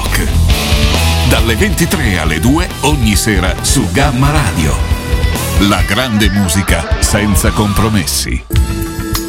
Rock. Dalle 23 alle 2 ogni sera su Gamma Radio. La grande musica senza compromessi.